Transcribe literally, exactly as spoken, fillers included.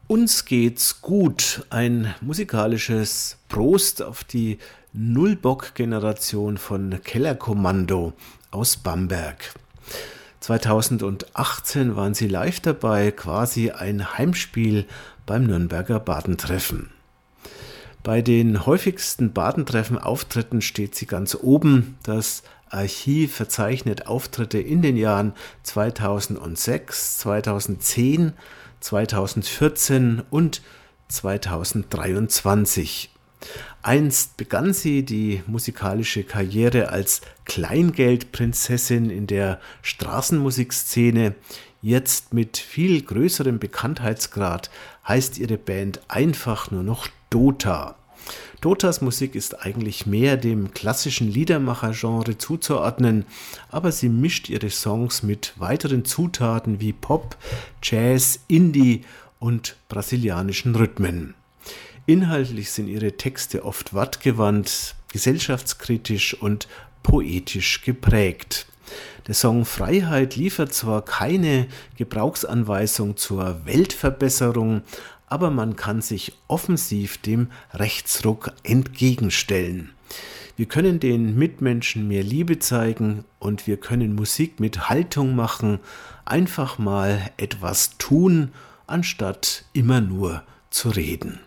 Uns geht's gut. Ein musikalisches Prost auf die Nullbock-Generation von Kellerkommando aus Bamberg. zweitausendachtzehn waren sie live dabei, quasi ein Heimspiel beim Nürnberger Badentreffen. Bei den häufigsten Badentreffen-Auftritten steht sie ganz oben. Das Archiv verzeichnet Auftritte in den Jahren zweitausendsechs, zweitausendzehn, zweitausendvierzehn und zweitausenddreiundzwanzig. Einst begann sie die musikalische Karriere als Kleingeldprinzessin in der Straßenmusikszene. Jetzt mit viel größerem Bekanntheitsgrad heißt ihre Band einfach nur noch Dota. Dotas Musik ist eigentlich mehr dem klassischen Liedermacher-Genre zuzuordnen, aber sie mischt ihre Songs mit weiteren Zutaten wie Pop, Jazz, Indie und brasilianischen Rhythmen. Inhaltlich sind ihre Texte oft wortgewandt, gesellschaftskritisch und poetisch geprägt. Der Song Freiheit liefert zwar keine Gebrauchsanweisung zur Weltverbesserung, aber man kann sich offensiv dem Rechtsruck entgegenstellen. Wir können den Mitmenschen mehr Liebe zeigen und wir können Musik mit Haltung machen, einfach mal etwas tun, anstatt immer nur zu reden.